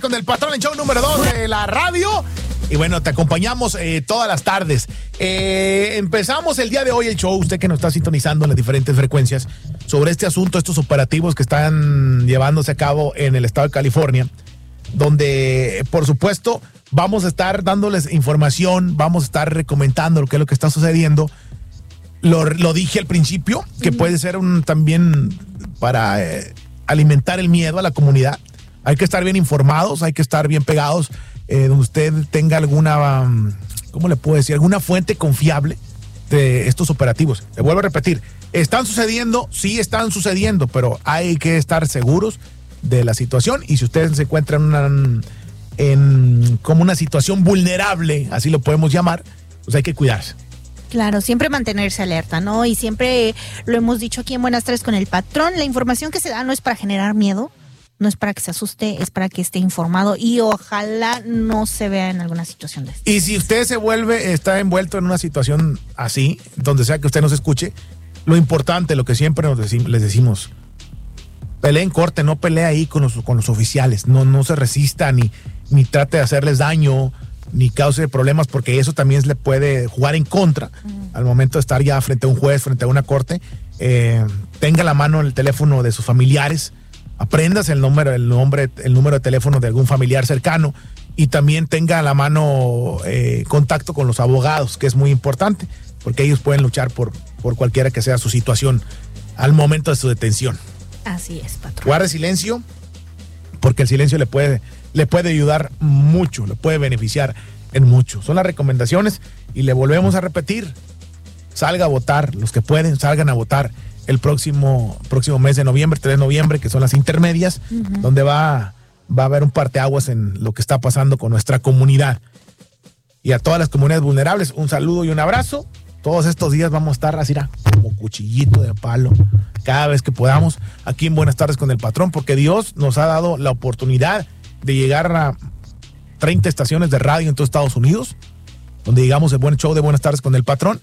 con el patrón, el show número 2 de la radio. Y bueno, te acompañamos todas las tardes. Empezamos el día de hoy el show, usted que nos está sintonizando en las diferentes frecuencias, sobre este asunto, estos operativos que están llevándose a cabo en el estado de California, donde, por supuesto, vamos a estar dándoles información, vamos a estar recomendando lo que es lo que está sucediendo. Lo dije al principio, que puede ser también para alimentar el miedo a la comunidad. Hay que estar bien informados, hay que estar bien pegados, donde usted tenga alguna, ¿cómo le puedo decir? Alguna fuente confiable de estos operativos. Le vuelvo a repetir, ¿están sucediendo? Sí están sucediendo, pero hay que estar seguros de la situación. Y si usted se encuentra en como una situación vulnerable, así lo podemos llamar, pues hay que cuidarse. Claro, siempre mantenerse alerta, ¿no? Y siempre lo hemos dicho aquí en Buenas Tardes con el Patrón, la información que se da no es para generar miedo, no es para que se asuste, es para que esté informado y ojalá no se vea en alguna situación de esto. Y si usted está envuelto en una situación así, donde sea que usted nos escuche, lo importante, lo que siempre les decimos, pelee en corte, no pelee ahí con los oficiales, no se resista ni trate de hacerles daño, ni cause problemas, porque eso también le puede jugar en contra al momento de estar ya frente a un juez, frente a una corte. Tenga a la mano el teléfono de sus familiares, apréndase el número de teléfono de algún familiar cercano, y también tenga a la mano contacto con los abogados, que es muy importante, porque ellos pueden luchar por cualquiera que sea su situación al momento de su detención. Así es, patrón. Guarde silencio, porque el silencio le puede ayudar mucho, le puede beneficiar en mucho. Son las recomendaciones y le volvemos a repetir. Salga a votar, los que pueden, salgan a votar el próximo mes de noviembre, 3 de noviembre, que son las intermedias, donde va a haber un parteaguas en lo que está pasando con nuestra comunidad. Y a todas las comunidades vulnerables, un saludo y un abrazo. Todos estos días vamos a estar así, como cuchillito de palo, cada vez que podamos, aquí en Buenas Tardes con el Patrón, porque Dios nos ha dado la oportunidad de llegar a 30 estaciones de radio en todo Estados Unidos, donde llegamos el buen show de Buenas Tardes con el Patrón,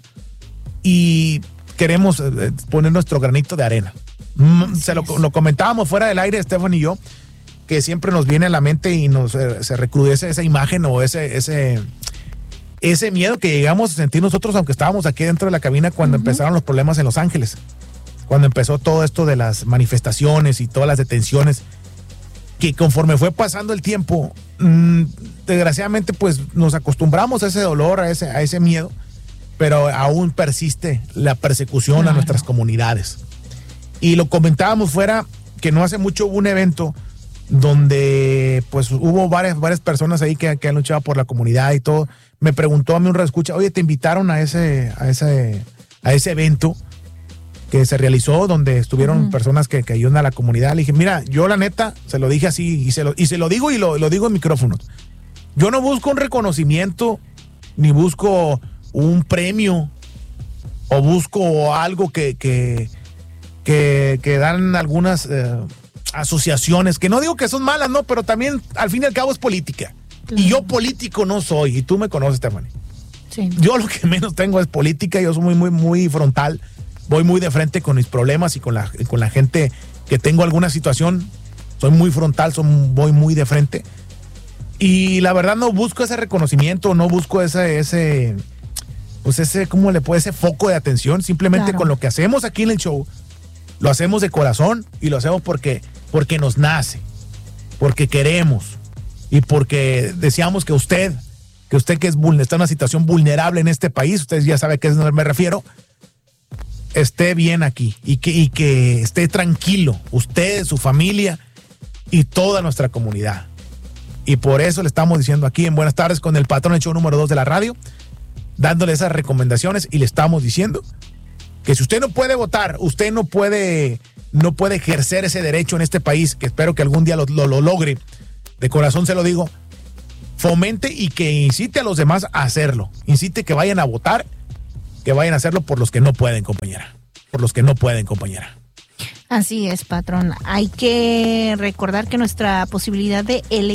y queremos poner nuestro granito de arena. Lo comentábamos fuera del aire, Estefan y yo, que siempre nos viene a la mente y se recrudece esa imagen o ese miedo que llegamos a sentir nosotros, aunque estábamos aquí dentro de la cabina, cuando empezaron los problemas en Los Ángeles, cuando empezó todo esto de las manifestaciones y todas las detenciones, que conforme fue pasando el tiempo, desgraciadamente pues nos acostumbramos a ese dolor, a ese miedo, pero aún persiste la persecución a nuestras comunidades. Y lo comentábamos fuera, que no hace mucho hubo un evento donde pues hubo varias personas ahí que han luchado por la comunidad y todo. Me preguntó a mí un radioescucha, oye, ¿te invitaron a ese evento que se realizó, donde estuvieron personas que ayudan a la comunidad? Le dije, mira, yo la neta, se lo dije así, y se lo digo y lo digo en micrófonos. Yo no busco un reconocimiento, ni busco un premio, o busco algo que dan algunas asociaciones, que no digo que son malas, no, pero también al fin y al cabo es política. Claro. Y yo político no soy, y tú me conoces, Stephanie. Sí. Yo lo que menos tengo es política, yo soy muy, muy, muy frontal. Voy muy de frente con mis problemas y con la gente que tengo alguna situación. Soy muy frontal, voy muy de frente. Y la verdad no busco ese reconocimiento, no busco ese foco de atención. Simplemente con lo que hacemos aquí en el show, lo hacemos de corazón y lo hacemos porque nos nace, porque queremos y porque deseamos que usted que está en una situación vulnerable en este país, usted ya sabe a qué me refiero, esté bien aquí y que esté tranquilo, usted, su familia y toda nuestra comunidad. Y por eso le estamos diciendo aquí en Buenas Tardes con el Patrón, el show número 2 de la radio, dándole esas recomendaciones, y le estamos diciendo que si usted no puede votar, usted no puede ejercer ese derecho en este país, que espero que algún día lo logre, de corazón se lo digo, fomente y que incite a los demás a hacerlo, incite que vayan a votar, que vayan a hacerlo por los que no pueden, compañera. Por los que no pueden, compañera. Así es, patrón. Hay que recordar que nuestra posibilidad de elegir